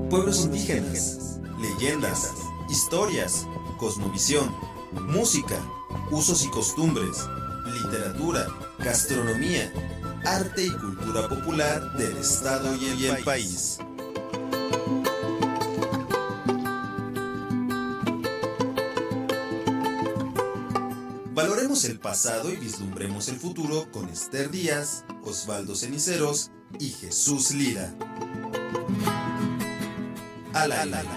pueblos indígenas, leyendas, historias, cosmovisión, música, usos y costumbres, literatura, gastronomía, arte y cultura popular del Estado y el país. Valoremos el pasado y vislumbremos el futuro con Esther Díaz, Osvaldo Ceniceros y Jesús Lira. Al aire. Hola,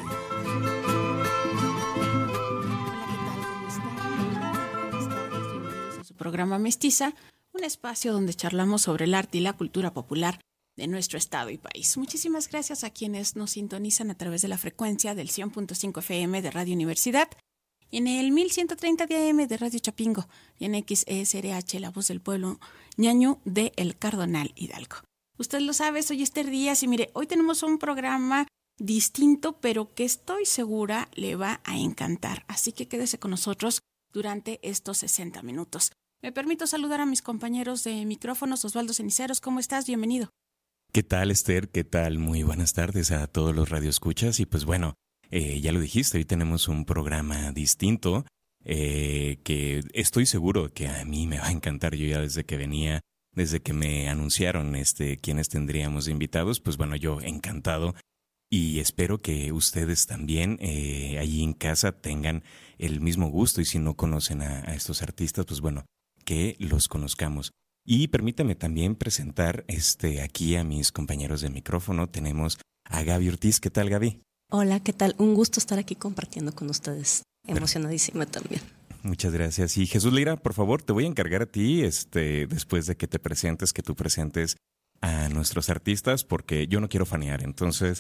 ¿qué tal? ¿Cómo están? Buenas tardes, bienvenidos a su programa Mestiza, un espacio donde charlamos sobre el arte y la cultura popular de nuestro estado y país. Muchísimas gracias a quienes nos sintonizan a través de la frecuencia del 100.5 FM de Radio Universidad, en el 1130 de AM de Radio Chapingo y en XESRH, La Voz del Pueblo Ñañú de El Cardonal Hidalgo. Usted lo sabe, soy Esther Díaz y mire, hoy tenemos un programa distinto, pero que estoy segura le va a encantar. Así que quédese con nosotros durante estos 60 minutos. Me permito saludar a mis compañeros de micrófonos. Osvaldo Ceniceros, ¿cómo estás? Bienvenido. ¿Qué tal, Esther? ¿Qué tal? Muy buenas tardes a todos los radioescuchas. Y pues bueno, ya lo dijiste, hoy tenemos un programa distinto que estoy seguro que a mí me va a encantar. Yo ya desde que me anunciaron quiénes tendríamos invitados, pues bueno, yo encantado. Y espero que ustedes también allí en casa tengan el mismo gusto y si no conocen a estos artistas, pues bueno, que los conozcamos. Y permítame también presentar aquí a mis compañeros de micrófono. Tenemos a Gaby Ortiz. ¿Qué tal, Gaby? Hola, ¿qué tal? Un gusto estar aquí compartiendo con ustedes. Emocionadísima también. Muchas gracias. Y Jesús Lira, por favor, te voy a encargar a ti, después de que te presentes, que tú presentes a nuestros artistas, porque yo no quiero fanear, entonces.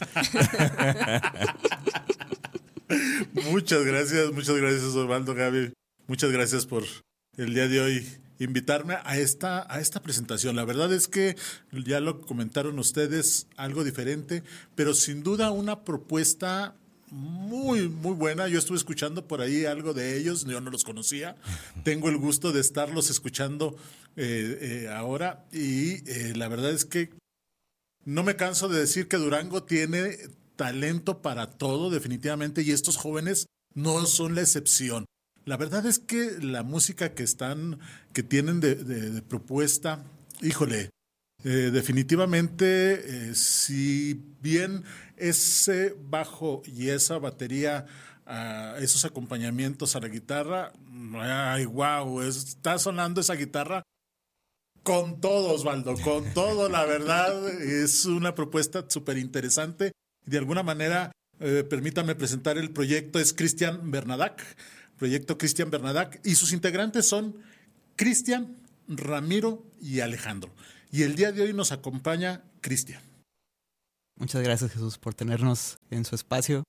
Muchas gracias, Osvaldo, Gaby. Muchas gracias por el día de hoy invitarme a esta presentación. La verdad es que ya lo comentaron ustedes, algo diferente, pero sin duda una propuesta muy, muy buena. Yo estuve escuchando por ahí algo de ellos, yo no los conocía. Tengo el gusto de estarlos escuchando ahora y la verdad es que no me canso de decir que Durango tiene talento para todo, definitivamente, y estos jóvenes no son la excepción. La verdad es que la música que tienen de propuesta, híjole, definitivamente, si bien ese bajo y esa batería, esos acompañamientos a la guitarra, ay, wow, está sonando esa guitarra con todo, Osvaldo, con todo, la verdad, es una propuesta súper interesante. De alguna manera, permítame presentar el proyecto, es Cristian Bernadac, proyecto Cristian Bernadac, y sus integrantes son Cristian, Ramiro y Alejandro. Y el día de hoy nos acompaña Cristian. Muchas gracias, Jesús, por tenernos en su espacio.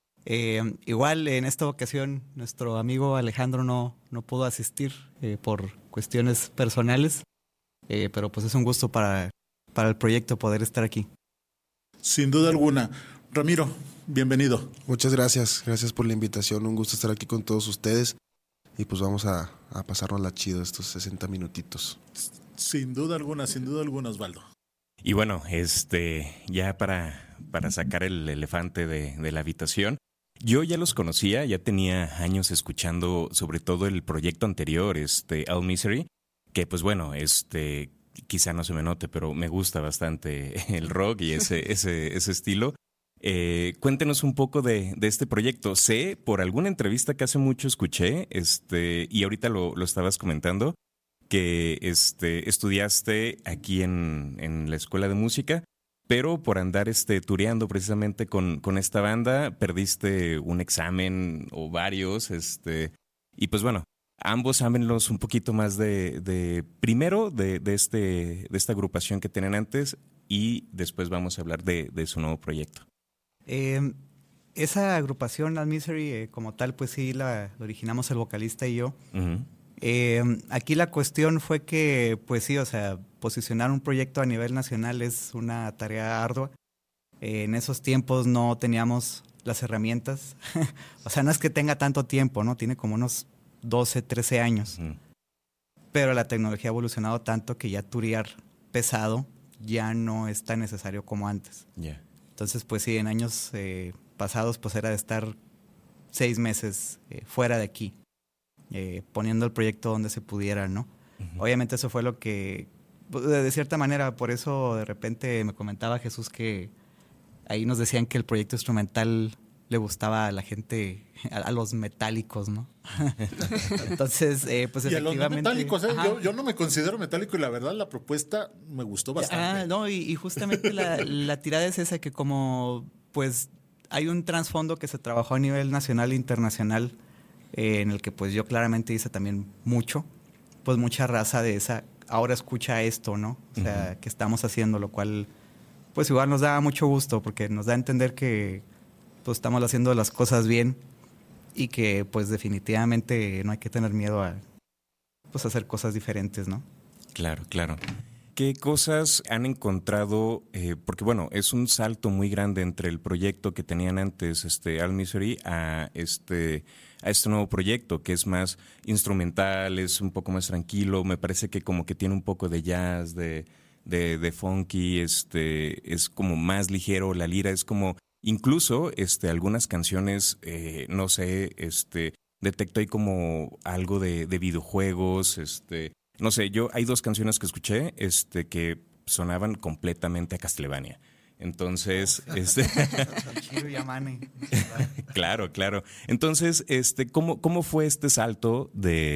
Igual en esta ocasión nuestro amigo Alejandro no pudo asistir por cuestiones personales, pero pues es un gusto para el proyecto poder estar aquí. Sin duda alguna. Ramiro, bienvenido. Muchas gracias por la invitación, un gusto estar aquí con todos ustedes y pues vamos a pasarnos chido estos 60 minutitos. Sin duda alguna, Osvaldo. Y bueno, ya para sacar el elefante de la habitación, yo ya los conocía, ya tenía años escuchando sobre todo el proyecto anterior, All Misery, que pues bueno, quizá no se me note, pero me gusta bastante el rock y ese estilo. Cuéntenos un poco de este proyecto. Sé por alguna entrevista que hace mucho escuché, y ahorita lo estabas comentando, que estudiaste aquí en la escuela de música, pero por andar tureando precisamente con esta banda, perdiste un examen o varios, y pues bueno, ambos háblenlos un poquito más primero de esta agrupación que tienen antes y después vamos a hablar de su nuevo proyecto. Esa agrupación, All Misery, como tal, pues sí, la originamos el vocalista y yo. Uh-huh. Aquí la cuestión fue que, pues sí, o sea, posicionar un proyecto a nivel nacional es una tarea ardua. En esos tiempos no teníamos las herramientas. O sea, no es que tenga tanto tiempo, ¿no? Tiene como unos 12, 13 años. Uh-huh. Pero la tecnología ha evolucionado tanto que ya turear pesado ya no es tan necesario como antes. Yeah. Entonces, pues sí, en años pasados, pues era de estar 6 meses fuera de aquí, poniendo el proyecto donde se pudiera, ¿no? Uh-huh. Obviamente eso fue lo que, de cierta manera, por eso de repente me comentaba Jesús que ahí nos decían que el proyecto instrumental le gustaba a la gente, a los metálicos, ¿no? Entonces, pues y efectivamente... a los metálicos, yo no me considero metálico y la verdad la propuesta me gustó bastante. No, y justamente la tirada es esa, que como pues hay un trasfondo que se trabajó a nivel nacional e internacional, en el que pues yo claramente hice también mucho, pues mucha raza de esa, ahora escucha esto, ¿no? O sea, uh-huh, que estamos haciendo, lo cual pues igual nos da mucho gusto, porque nos da a entender que pues estamos haciendo las cosas bien y que pues definitivamente no hay que tener miedo a pues hacer cosas diferentes, ¿no? Claro, claro. ¿Qué cosas han encontrado? Porque bueno, es un salto muy grande entre el proyecto que tenían antes, All Misery, a este nuevo proyecto que es más instrumental, es un poco más tranquilo. Me parece que como que tiene un poco de jazz, de funky, es como más ligero. La lira es como incluso algunas canciones, no sé, detecto ahí como algo de videojuegos, no sé, hay 2 canciones que escuché que sonaban completamente a Castlevania. Entonces, Claro, claro. Entonces, ¿cómo fue este salto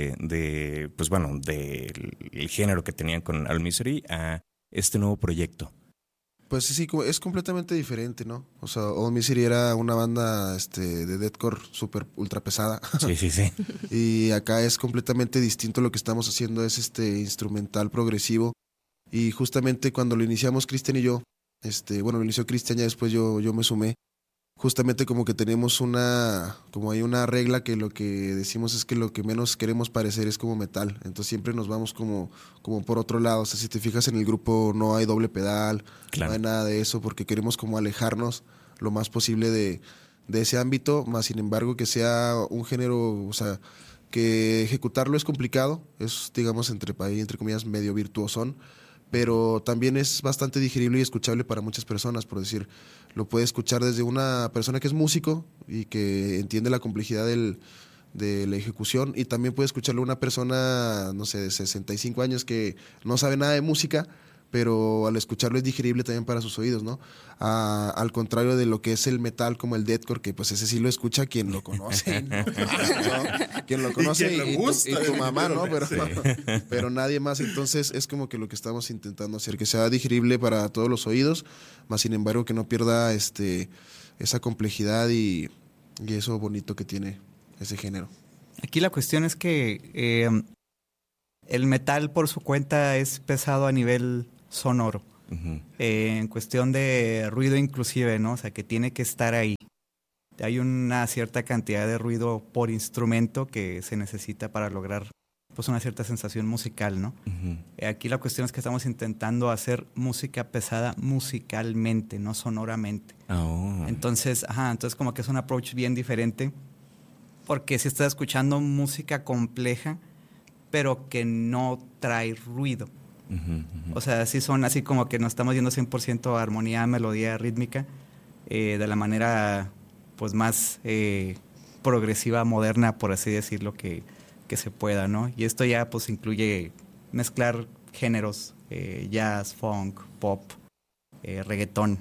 de pues bueno, del género que tenían con All Misery a este nuevo proyecto? Pues sí, es completamente diferente, ¿no? O sea, All Misery era una banda de deathcore súper ultra pesada. Sí. Y acá es completamente distinto. Lo que estamos haciendo es instrumental progresivo. Y justamente cuando lo iniciamos Cristian y yo, bueno, lo inició Cristian, ya después yo me sumé. Justamente como que tenemos como hay una regla que lo que decimos es que lo que menos queremos parecer es como metal. Entonces siempre nos vamos como por otro lado. O sea, si te fijas en el grupo no hay doble pedal, claro, no hay nada de eso, porque queremos como alejarnos lo más posible de ese ámbito, más sin embargo que sea un género, o sea, que ejecutarlo es complicado, es digamos entre comillas medio virtuosón, pero también es bastante digerible y escuchable para muchas personas. Por decir, lo puede escuchar desde una persona que es músico y que entiende la complejidad de la ejecución, y también puede escucharlo una persona, no sé, de 65 años que no sabe nada de música, pero al escucharlo es digerible también para sus oídos, ¿no? Al contrario de lo que es el metal como el deathcore, que pues ese sí lo escucha quien lo conoce, ¿no? Quien lo conoce y tu mamá, ¿no? Pero nadie más. Entonces es como que lo que estamos intentando hacer, que sea digerible para todos los oídos, más sin embargo que no pierda esa complejidad y eso bonito que tiene ese género. Aquí la cuestión es que el metal por su cuenta es pesado a nivel sonoro, uh-huh, en cuestión de ruido inclusive, ¿no? O sea, que tiene que estar ahí. Hay una cierta cantidad de ruido por instrumento que se necesita para lograr pues una cierta sensación musical, ¿no? Uh-huh. Aquí la cuestión es que estamos intentando hacer música pesada musicalmente, no sonoramente. Oh. Entonces como que es un approach bien diferente, porque si estás escuchando música compleja, pero que no trae ruido. Uh-huh, uh-huh. O sea, sí son así como que nos estamos yendo 100% a armonía, melodía rítmica, de la manera pues más progresiva, moderna, por así decirlo, que se pueda, ¿no? Y esto ya pues incluye mezclar géneros, jazz, funk, pop, reggaetón.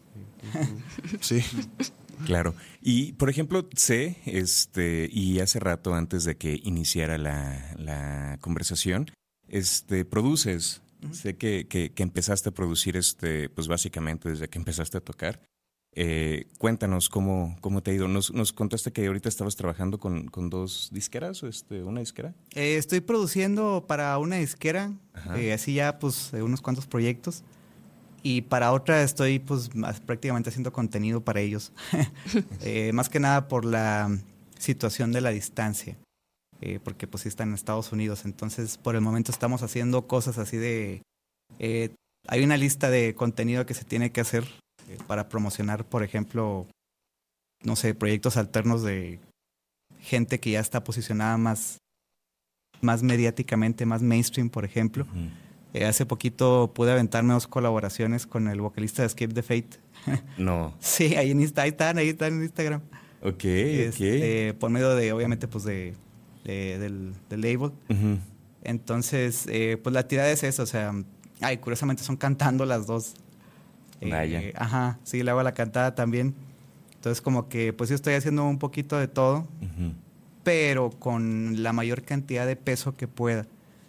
Sí. Claro. Y, por ejemplo, sé, y hace rato antes de que iniciara la conversación, produces. Uh-huh. Sé que empezaste a producir, pues básicamente desde que empezaste a tocar. Cuéntanos cómo te ha ido. Nos contaste que ahorita estabas trabajando con 2 disqueras, o una disquera. Estoy produciendo para una disquera, así ya pues unos cuantos proyectos. Y para otra estoy pues prácticamente haciendo contenido para ellos. Más que nada por la situación de la distancia. Porque pues sí están en Estados Unidos. Entonces por el momento estamos haciendo cosas así de... hay una lista de contenido que se tiene que hacer para promocionar, por ejemplo, no sé, proyectos alternos de gente que ya está posicionada más mediáticamente, más mainstream, por ejemplo. Uh-huh. Hace poquito pude aventarme 2 colaboraciones con el vocalista de Escape the Fate. No. Sí, ahí están en Instagram. Ok. Por medio de, obviamente, pues del label. Uh-huh. Entonces, pues la tirada es eso, o sea, curiosamente son cantando las dos. Vaya. Ajá, sí, le hago la cantada también. Entonces, como que, pues yo estoy haciendo un poquito de todo, Uh-huh. pero con la mayor cantidad de peso que pueda.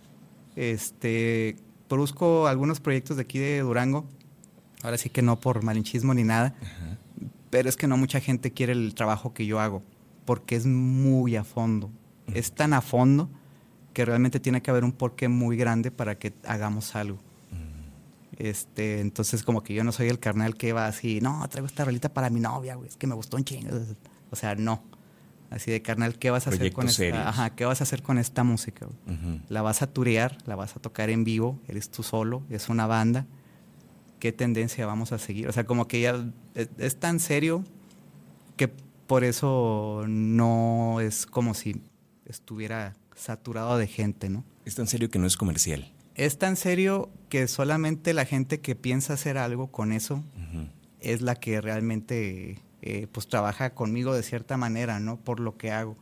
Produzco algunos proyectos de aquí de Durango. Ahora sí que no por malinchismo ni nada, Uh-huh. pero es que no mucha gente quiere el trabajo que yo hago, porque es muy a fondo. Uh-huh. Es tan a fondo que realmente tiene que haber un porqué muy grande para que hagamos algo. Entonces como que yo no soy el carnal que va así, no, traigo esta rolita para mi novia, güey, es que me gustó un chingo. O sea, no. Así de, carnal, ¿qué vas a hacer con esta? Ajá, ¿qué vas a hacer con esta música, güey? Uh-huh. La vas a turear, la vas a tocar en vivo, eres tú solo, es una banda. ¿Qué tendencia vamos a seguir? O sea, como que ya es tan serio que por eso no es como si estuviera saturado de gente, ¿no? Es tan serio que no es comercial. Es tan serio que solamente la gente que piensa hacer algo con eso Uh-huh. es la que realmente pues trabaja conmigo de cierta manera, ¿no? Por lo que hago.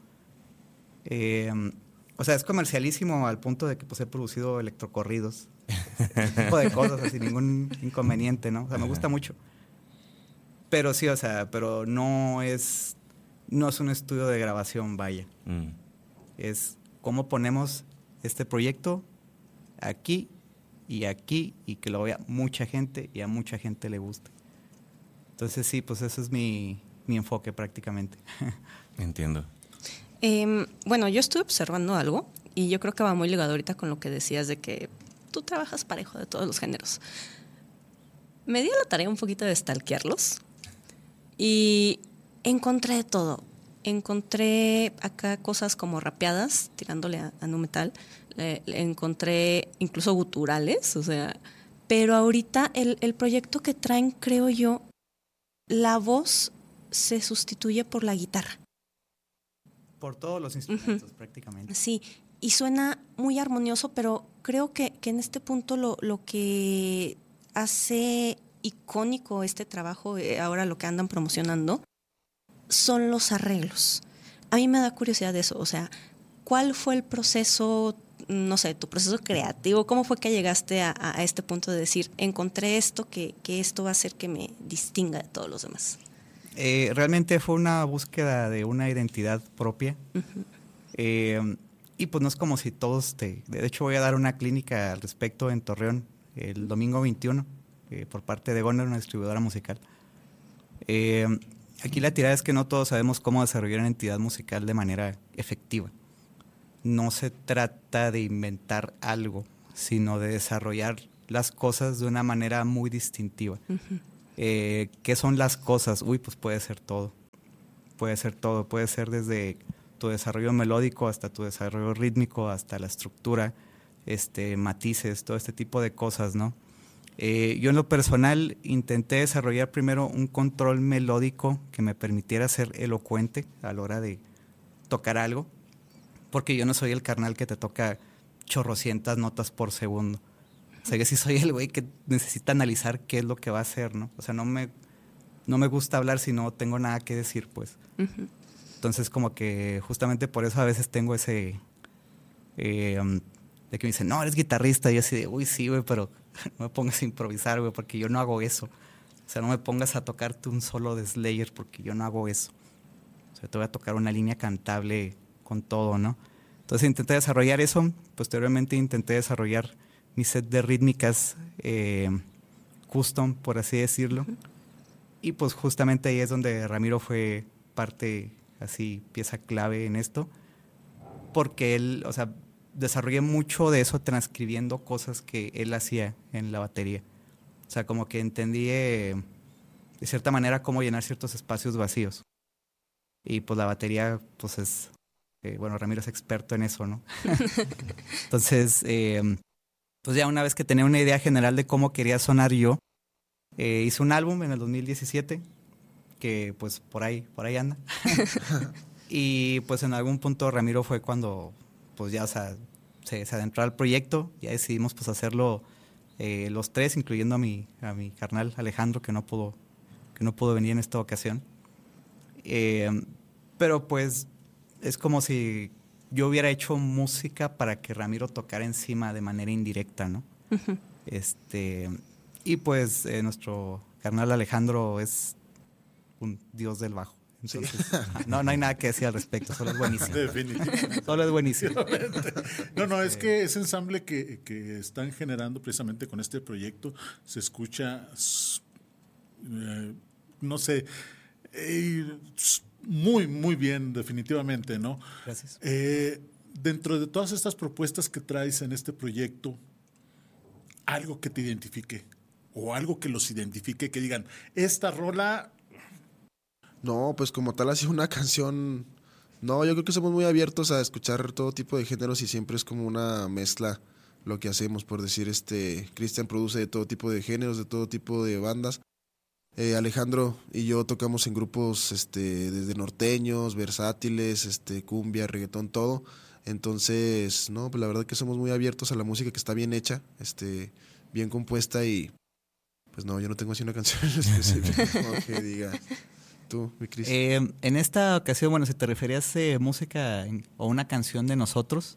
O sea, es comercialísimo al punto de que pues he producido electrocorridos, ese tipo de cosas, sin ningún inconveniente, ¿no? O sea, me gusta mucho. Pero sí, o sea, pero no es un estudio de grabación, vaya. Es cómo ponemos este proyecto aquí y que lo vea mucha gente y a mucha gente le guste. Entonces sí, pues ese es mi enfoque prácticamente. Entiendo. Bueno, yo estuve observando algo y yo creo que va muy ligado ahorita con lo que decías de que tú trabajas parejo de todos los géneros. Me di la tarea un poquito de stalkearlos y encontré de todo. Encontré acá cosas como rapeadas, tirándole a nu metal. Encontré incluso guturales, o sea, pero ahorita el proyecto que traen, creo yo, la voz se sustituye por la guitarra. Por todos los instrumentos, prácticamente. Sí, y suena muy armonioso, pero creo que en este punto lo que hace icónico este trabajo, ahora lo que andan promocionando, son los arreglos. A mí me da curiosidad de eso, o sea, ¿cuál fue el proceso, no sé, tu proceso creativo? ¿Cómo fue que llegaste a este punto de decir, encontré esto, que esto va a hacer que me distinga de todos los demás? Realmente fue una búsqueda de una identidad propia. Uh-huh. Y pues no es como si todos de hecho voy a dar una clínica al respecto en Torreón el domingo 21 por parte de Goner, una distribuidora musical. Aquí la tirada es que no todos sabemos cómo desarrollar una entidad musical de manera efectiva. No se trata de inventar algo, sino de desarrollar las cosas de una manera muy distintiva. Uh-huh. ¿Qué son las cosas? Uy, pues puede ser todo. Puede ser todo. Puede ser desde tu desarrollo melódico hasta tu desarrollo rítmico, hasta la estructura, matices, todo este tipo de cosas, ¿no? Yo en lo personal intenté desarrollar primero un control melódico que me permitiera ser elocuente a la hora de tocar algo, porque yo no soy el carnal que te toca chorrocientas notas por segundo. O sea, que sí soy el güey que necesita analizar qué es lo que va a hacer, ¿no? O sea, no me gusta hablar si no tengo nada que decir, pues. Uh-huh. Entonces, como que justamente por eso a veces tengo ese... de que me dicen, no, eres guitarrista. Y yo así de, uy, sí, güey, pero no me pongas a improvisar, güey, porque yo no hago eso. O sea, no me pongas a tocarte un solo de Slayer, porque yo no hago eso. O sea, te voy a tocar una línea cantable con todo, ¿no? Entonces intenté desarrollar eso. Posteriormente intenté desarrollar mi set de rítmicas custom, por así decirlo. Uh-huh. Y pues justamente ahí es donde Ramiro fue parte, así, pieza clave en esto. Porque él, o sea, desarrollé mucho de eso transcribiendo cosas que él hacía en la batería. O sea, como que entendí de cierta manera cómo llenar ciertos espacios vacíos. Y pues la batería, pues es, bueno, Ramiro es experto en eso, ¿no? Entonces, pues ya una vez que tenía una idea general de cómo quería sonar yo, hice un álbum en el 2017, que pues por ahí anda. Y pues en algún punto Ramiro fue cuando, pues ya, o sea, se adentró al proyecto, ya decidimos pues hacerlo los tres, incluyendo a mi carnal Alejandro, que no pudo venir en esta ocasión. Pero pues es como si yo hubiera hecho música para que Ramiro tocara encima de manera indirecta, ¿no? Ujú. Y pues nuestro carnal Alejandro es un dios del bajo. Entonces, no hay nada que decir al respecto, solo es buenísimo. Definitivamente. Solo es buenísimo. No, es que ese ensamble que están generando precisamente con este proyecto se escucha, no sé, muy, muy bien, definitivamente, ¿no? Gracias. Dentro de todas estas propuestas que traes en este proyecto, algo que te identifique o algo que los identifique, que digan, esta rola... No, pues como tal así una canción. No, yo creo que somos muy abiertos a escuchar todo tipo de géneros y siempre es como una mezcla lo que hacemos, por decir, Cristian produce de todo tipo de géneros, de todo tipo de bandas. Alejandro y yo tocamos en grupos desde norteños, versátiles, cumbia, reggaetón, todo. Entonces, no, pues la verdad que somos muy abiertos a la música que está bien hecha, bien compuesta y pues no, yo no tengo así una canción específica como que diga. Tú, mi Cris. En esta ocasión, bueno, si te referías a música o una canción de nosotros,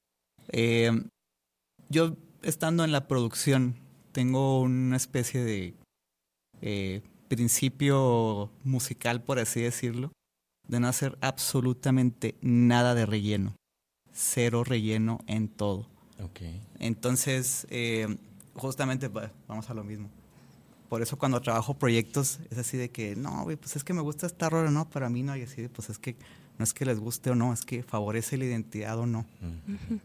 yo estando en la producción tengo una especie de principio musical, por así decirlo, de no hacer absolutamente nada de relleno. Cero relleno en todo. Okay. Entonces, justamente vamos a lo mismo. Por eso cuando trabajo proyectos es así de que, no, güey, pues es que me gusta esta rola, no, para mí no, y así de, pues es que no es que les guste o no, es que favorece la identidad o no. Ujú.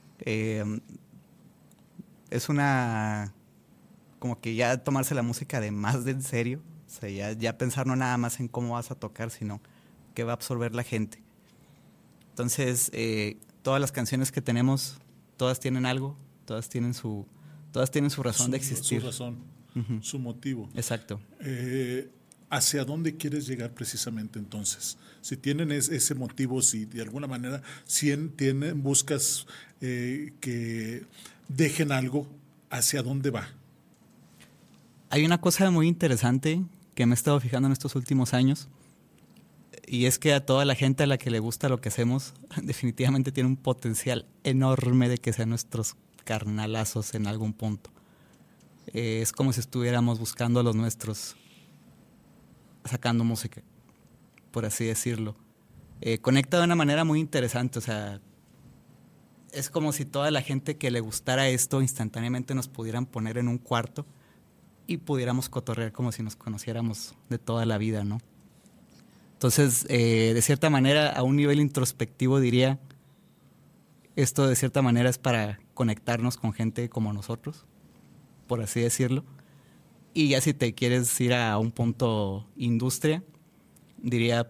Es una, como que ya tomarse la música de más de en serio, o sea, ya pensar no nada más en cómo vas a tocar, sino qué va a absorber la gente. Entonces, todas las canciones que tenemos, todas tienen algo, todas tienen su razón de existir. Su razón, su motivo. Exacto. ¿Hacia dónde quieres llegar precisamente entonces? Si tienen ese motivo, si de alguna manera buscas que dejen algo, ¿hacia dónde va? Hay una cosa muy interesante que me he estado fijando en estos últimos años, y es que a toda la gente a la que le gusta lo que hacemos, definitivamente tiene un potencial enorme de que sean nuestros carnalazos en algún punto. Es como si estuviéramos buscando a los nuestros, sacando música, por así decirlo. Conecta de una manera muy interesante, o sea, es como si toda la gente que le gustara esto instantáneamente nos pudieran poner en un cuarto y pudiéramos cotorrear como si nos conociéramos de toda la vida, ¿no? Entonces, de cierta manera, a un nivel introspectivo diría, esto de cierta manera es para conectarnos con gente como nosotros, por así decirlo. Y ya si te quieres ir a un punto industria, diría,